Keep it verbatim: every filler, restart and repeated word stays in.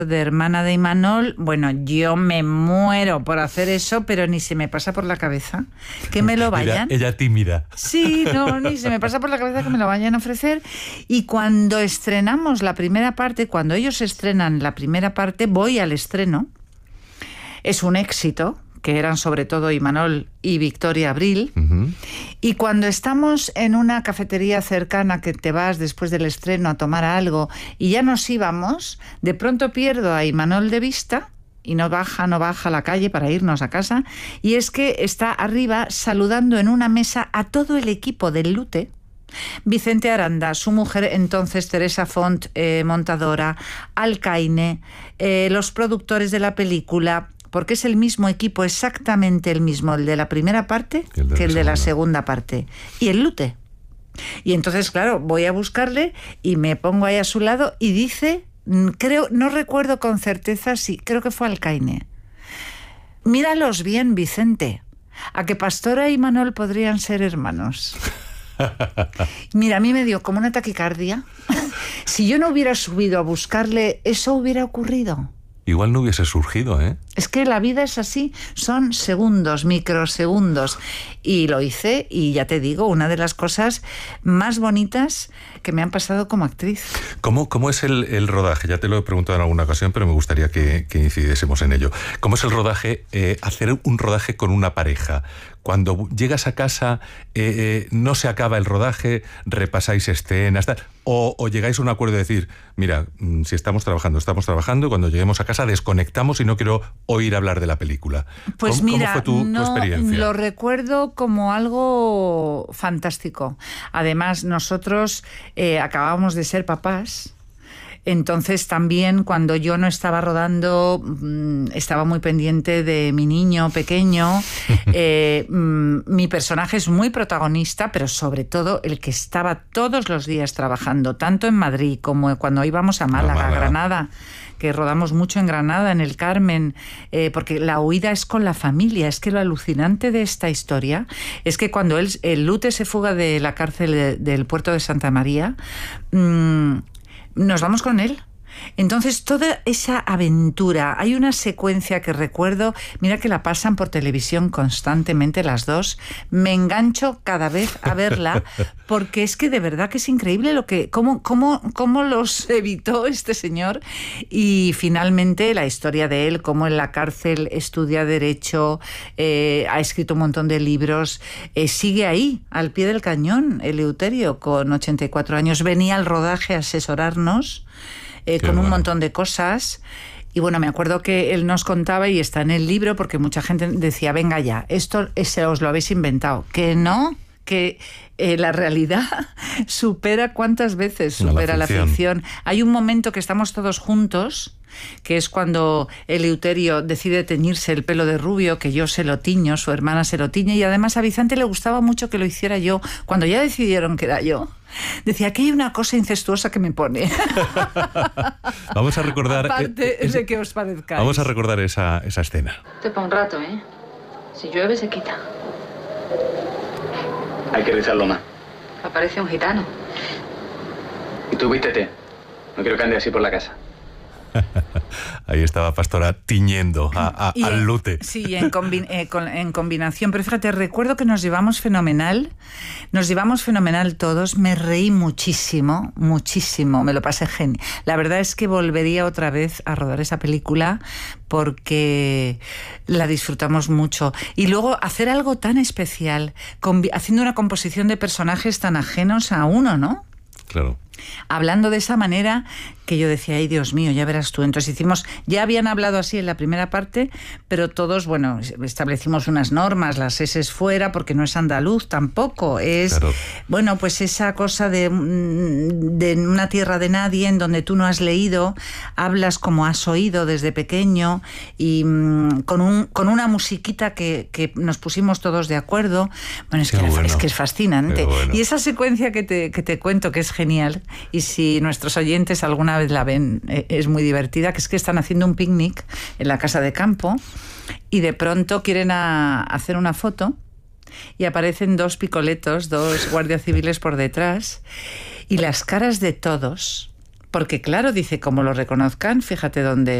de hermana de Imanol, bueno, yo me muero por hacer eso, pero ni se me pasa por la cabeza que me lo vayan. Ella, ella tímida. Sí, no, ni se me pasa por la cabeza que me lo vayan a ofrecer. Y cuando estrenamos la primera parte, cuando ellos estrenan la primera parte, voy al estreno. Es un éxito, que eran sobre todo Imanol y Victoria Abril. Uh-huh. Y cuando estamos en una cafetería cercana, que te vas después del estreno a tomar algo y ya nos íbamos, de pronto pierdo a Imanol de vista y no baja, no baja a la calle para irnos a casa, y es que está arriba saludando en una mesa a todo el equipo del Lute. Vicente Aranda, su mujer entonces Teresa Font, eh, montadora, Alcaine, eh, los productores de la película, porque es el mismo equipo, exactamente el mismo, el de la primera parte que el de, que el de la segunda parte. Y el Lute. Y entonces, claro, voy a buscarle y me pongo ahí a su lado y dice, creo, no recuerdo con certeza, sí, creo que fue Alcaine: míralos bien, Vicente, a que Pastora y Imanol podrían ser hermanos. Mira, a mí me dio como una taquicardia. Si yo no hubiera subido a buscarle, eso hubiera ocurrido. Igual no hubiese surgido, ¿eh? Es que la vida es así, son segundos, microsegundos. Y lo hice, y ya te digo, una de las cosas más bonitas que me han pasado como actriz. ¿Cómo, cómo es el, el rodaje? Ya te lo he preguntado en alguna ocasión, pero me gustaría que, que incidiésemos en ello. ¿Cómo es el rodaje, eh, hacer un rodaje con una pareja? Cuando llegas a casa, eh, eh, no se acaba el rodaje, repasáis escenas, tal, o, o llegáis a un acuerdo de decir, mira, si estamos trabajando, estamos trabajando, cuando lleguemos a casa desconectamos y no quiero oír hablar de la película. Pues ¿Cómo, mira, ¿cómo fue tu, no, tu experiencia? Lo recuerdo como algo fantástico. Además, nosotros eh, acabábamos de ser papás. Entonces también cuando yo no estaba rodando, estaba muy pendiente de mi niño pequeño. eh, mi personaje es muy protagonista, pero sobre todo el que estaba todos los días trabajando, tanto en Madrid como cuando íbamos a Málaga, a Granada, que rodamos mucho en Granada, en el Carmen, eh, porque la huida es con la familia. Es que lo alucinante de esta historia es que cuando él, el Lute se fuga de la cárcel de, del puerto de Santa María, mmm, nos vamos con él. Entonces, toda esa aventura, hay una secuencia que recuerdo, mira que la pasan por televisión constantemente las dos, me engancho cada vez a verla, porque es que de verdad que es increíble lo que cómo, cómo, cómo los evitó este señor. Y finalmente la historia de él, cómo en la cárcel estudia Derecho, eh, ha escrito un montón de libros, eh, sigue ahí, al pie del cañón, Eleuterio, con ochenta y cuatro años, venía al rodaje a asesorarnos, Eh, con bueno. un montón de cosas. Y bueno, me acuerdo que él nos contaba, y está en el libro, porque mucha gente decía, venga ya, esto ese os lo habéis inventado. Que no, que eh, la realidad supera cuántas veces supera la ficción. la ficción. Hay un momento que estamos todos juntos, que es cuando Eleuterio decide teñirse el pelo de rubio, que yo se lo tiño, su hermana se lo tiñe, y además a Vicente le gustaba mucho que lo hiciera yo. Cuando ya decidieron que era yo, decía que hay una cosa incestuosa que me pone. Vamos a recordar... Aparte es, de que os parezcáis. Vamos a recordar esa, esa escena. Te para un rato, ¿eh? Si llueve, se quita. Hay que rizarlo más. Aparece un gitano. Y tú vístete. No quiero que ande así por la casa. Ahí estaba Pastora tiñendo a, a, y, al Lute. Sí, en, combi eh, con, en combinación. Pero fíjate, recuerdo que nos llevamos fenomenal. Nos llevamos fenomenal todos. Me reí muchísimo, muchísimo. Me lo pasé genial. La verdad es que volvería otra vez a rodar esa película porque la disfrutamos mucho. Y luego hacer algo tan especial, haciendo una composición de personajes tan ajenos a uno, ¿no? Claro. Hablando de esa manera que yo decía, ay Dios mío, ya verás tú. Entonces hicimos, ya habían hablado así en la primera parte, pero todos, bueno, establecimos unas normas, las eses fuera, porque no es andaluz tampoco, es, claro. Bueno, pues esa cosa de, de una tierra de nadie, en donde tú no has leído, hablas como has oído desde pequeño, y mmm, con, un, con una musiquita que, que nos pusimos todos de acuerdo. Bueno, es, que, bueno. es que es fascinante. Bueno. Y esa secuencia que te, que te cuento, que es genial, y si nuestros oyentes alguna vez la ven, es muy divertida, que es que están haciendo un picnic en la casa de campo y de pronto quieren a, hacer una foto y aparecen dos picoletos, dos guardias civiles por detrás, y las caras de todos Porque claro, dice, como lo reconozcan, fíjate dónde